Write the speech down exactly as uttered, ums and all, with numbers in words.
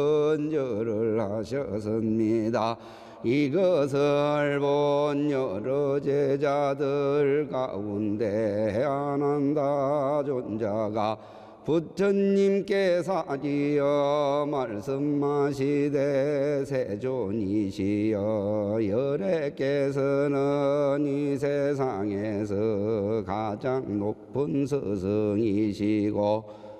번절을 하셨습니다. 이것을 본 여러 제자들 가운데 아난다 존자가 부처님께 사지어 말씀하시되 세존이시여 열애께서는 이 세상에서 가장 높은 스승이시고